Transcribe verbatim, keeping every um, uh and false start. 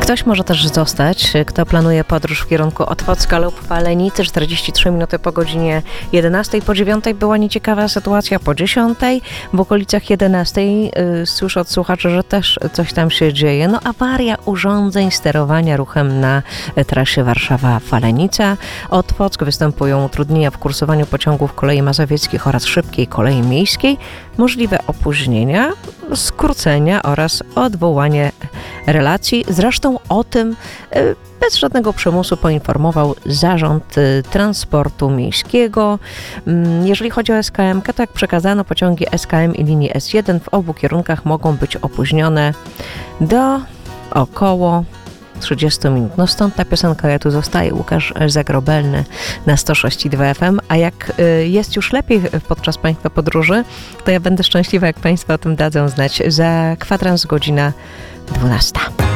Ktoś może też zostać, kto planuje podróż w kierunku Otwocka lub Falenicy. czterdzieści trzy minuty po godzinie jedenastej. Po dziewiątej była nieciekawa sytuacja, po dziesiątej. W okolicach jedenastej yy, słyszę od słuchaczy, że też coś tam się dzieje. No awaria urządzeń sterowania ruchem na trasie Warszawa-Falenica. Otwock, występują utrudnienia w kursowaniu pociągów kolei mazowieckich oraz szybkiej kolei miejskiej. Możliwe opóźnienia, skrócenia oraz odwołanie relacji. Zresztą o tym bez żadnego przymusu poinformował Zarząd Transportu Miejskiego. Jeżeli chodzi o S K M, to jak przekazano, pociągi S K M i linii S jeden w obu kierunkach mogą być opóźnione do około trzydzieści minut. No stąd ta piosenka Ja tu zostaję, Łukasz Zagrobelny na sto sześć i dwa F M. A jak jest już lepiej podczas Państwa podróży, to ja będę szczęśliwa, jak Państwo o tym dadzą znać. Za kwadrans godzina dwunasta.